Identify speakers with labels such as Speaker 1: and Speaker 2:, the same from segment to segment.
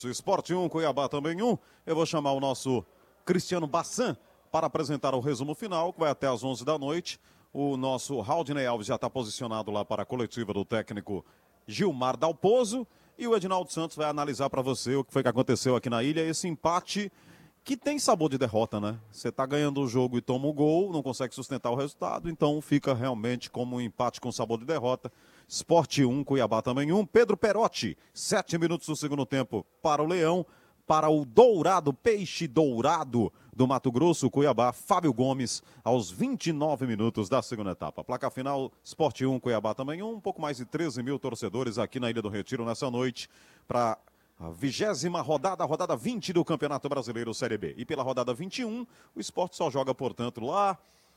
Speaker 1: Esporte 1, Cuiabá também 1. Eu vou chamar o nosso Cristiano Bassan para apresentar o resumo final, que vai até às 11 da noite. O nosso Raudinei Alves já está posicionado lá para a coletiva do técnico Gilmar Dalpozo. E o Edinaldo Santos vai analisar para você o que foi que aconteceu aqui na ilha. Esse empate que tem sabor de derrota, né? Você está ganhando o jogo e toma o gol, não consegue sustentar o resultado, então fica realmente como um empate com sabor de derrota. Esporte 1, Cuiabá também 1. Pedro Perotti, 7 minutos do segundo tempo para o Leão. Para o Dourado, Peixe Dourado do Mato Grosso, Cuiabá, Fábio Gomes, aos 29 minutos da segunda etapa. Placa final, Esporte 1, Cuiabá também 1. Um pouco mais de 13 mil torcedores aqui na Ilha do Retiro nessa noite para a 20ª rodada, a rodada 20 do Campeonato Brasileiro Série B. E pela rodada 21, o Sport só joga, portanto, lá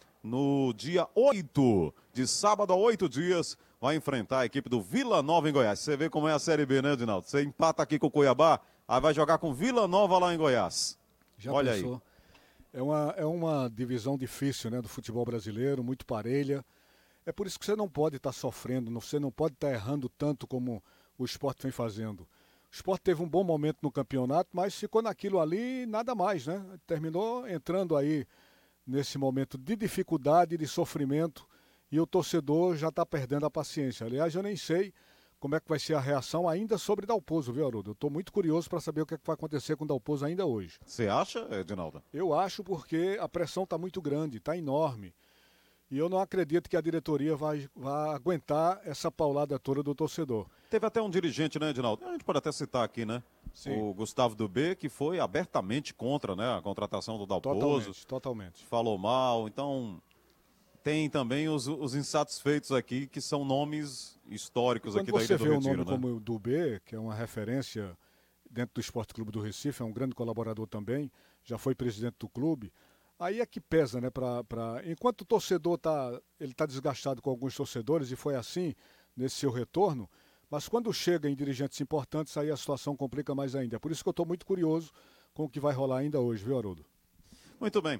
Speaker 1: no dia 8, de sábado a 8 dias, vai enfrentar a equipe do Vila Nova em Goiás. Você vê como é a Série B, né, Edinaldo? Você empata aqui com o Cuiabá, aí vai jogar com Vila Nova lá em Goiás.
Speaker 2: Já
Speaker 1: olha
Speaker 2: pensou?
Speaker 1: Aí.
Speaker 2: É uma divisão difícil, né, do futebol brasileiro, muito parelha. É por isso que você não pode estar sofrendo, você não pode estar errando tanto como o Sport vem fazendo. O Sport teve um bom momento no campeonato, mas ficou naquilo ali nada mais, né? Terminou entrando aí nesse momento de dificuldade, de sofrimento, e o torcedor já está perdendo a paciência. Aliás, eu nem sei como é que vai ser a reação ainda sobre Dalpozo, viu, Haroldo? Eu estou muito curioso para saber o que é que vai acontecer com Dalpozo ainda hoje.
Speaker 1: Você acha, Edinaldo?
Speaker 2: Eu acho, porque a pressão está muito grande, está enorme. E eu não acredito que a diretoria vai aguentar essa paulada toda do torcedor.
Speaker 1: Teve até um dirigente, né, Edinaldo? A gente pode até citar aqui, né? Sim. O Gustavo Dubé, que foi abertamente contra, né, a contratação do Dalpozo.
Speaker 2: Totalmente.
Speaker 1: Falou mal, então tem também os insatisfeitos aqui, que são nomes históricos aqui da Ilha do Retiro.
Speaker 2: Quando você vê um nome,
Speaker 1: né,
Speaker 2: como o Dubé, que é uma referência dentro do Esporte Clube do Recife, é um grande colaborador também, já foi presidente do clube, aí é que pesa, né? Enquanto o torcedor tá desgastado com alguns torcedores, e foi assim nesse seu retorno, mas quando chega em dirigentes importantes, aí a situação complica mais ainda. É por isso que eu estou muito curioso com o que vai rolar ainda hoje, viu, Haroldo?
Speaker 1: Muito bem.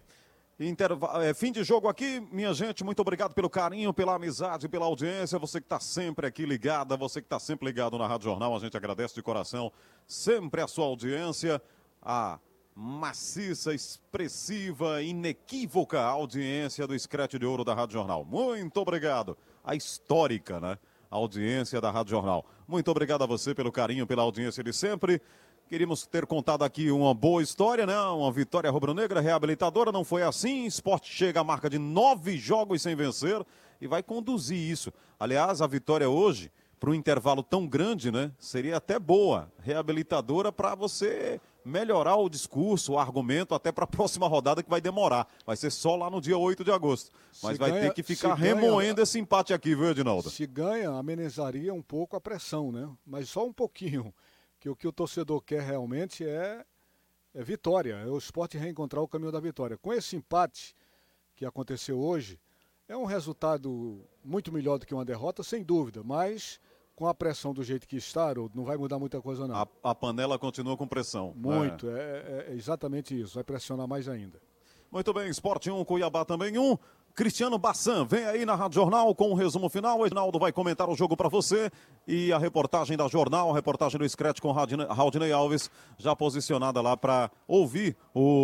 Speaker 1: Fim de jogo aqui, minha gente, muito obrigado pelo carinho, pela amizade, pela audiência, você que está sempre aqui ligada, você que está sempre ligado na Rádio Jornal, a gente agradece de coração sempre a sua audiência, a maciça, expressiva, inequívoca audiência do Scratch de Ouro da Rádio Jornal. Muito obrigado. A histórica, né? Audiência da Rádio Jornal. Muito obrigado a você pelo carinho, pela audiência de sempre. Queríamos ter contado aqui uma boa história, né? Uma vitória rubro-negra, reabilitadora. Não foi assim. Sport chega à marca de 9 jogos sem vencer e vai conduzir isso. Aliás, a vitória hoje, para um intervalo tão grande, né? Seria até boa, reabilitadora, para você melhorar o discurso, o argumento, até para a próxima rodada, que vai demorar. Vai ser só lá no dia 8 de agosto. Mas vai ter que ficar remoendo esse empate aqui, viu, Edinaldo?
Speaker 2: Se ganha, amenizaria um pouco a pressão, né? Mas só um pouquinho. Que o que o torcedor quer realmente é vitória, é o Sport reencontrar o caminho da vitória. Com esse empate que aconteceu hoje, é um resultado muito melhor do que uma derrota, sem dúvida, mas com a pressão do jeito que está, não vai mudar muita coisa não.
Speaker 1: A panela continua com pressão.
Speaker 2: Muito, é exatamente isso, vai pressionar mais ainda.
Speaker 1: Muito bem, Sport 1, Cuiabá também 1. Cristiano Bassan, vem aí na Rádio Jornal com o resumo final. O Edinaldo vai comentar o jogo para você. E a reportagem da Jornal, a reportagem do Scratch com Raudinei Alves, já posicionada lá para ouvir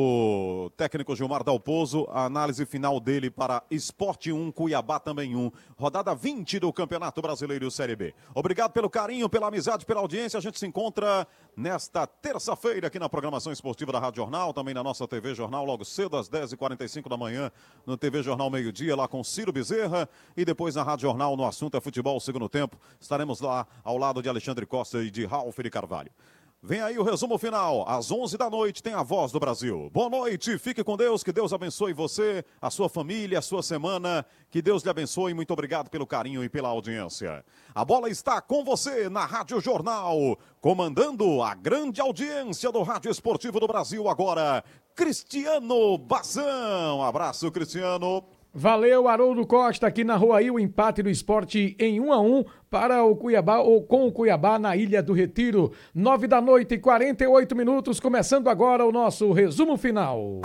Speaker 1: o técnico Gilmar Dalpozo, a análise final dele para Sport 1, Cuiabá também 1. Rodada 20 do Campeonato Brasileiro Série B. Obrigado pelo carinho, pela amizade, pela audiência. A gente se encontra nesta terça-feira aqui na programação esportiva da Rádio Jornal, também na nossa TV Jornal, logo cedo às 10h45 da manhã, no TV Jornal meio-dia, lá com Ciro Bezerra, e depois na Rádio Jornal, no assunto é futebol, segundo tempo, estaremos lá ao lado de Alexandre Costa e de Ralf de Carvalho. Vem aí o resumo final, às 11 da noite tem a Voz do Brasil. Boa noite, fique com Deus, que Deus abençoe você, a sua família, a sua semana, que Deus lhe abençoe, muito obrigado pelo carinho e pela audiência. A bola está com você na Rádio Jornal, comandando a grande audiência do Rádio Esportivo do Brasil agora, Cristiano Bassan. Um abraço, Cristiano.
Speaker 3: Valeu, Haroldo Costa, aqui na Rua aí o empate do Sport em 1-1 para o Cuiabá, ou com o Cuiabá na Ilha do Retiro. 9 da noite e 48 minutos, começando agora o nosso resumo final.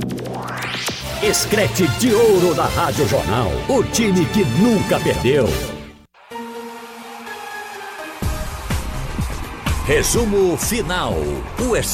Speaker 4: Scratch de Ouro da Rádio Jornal, o time que nunca perdeu. Resumo final. O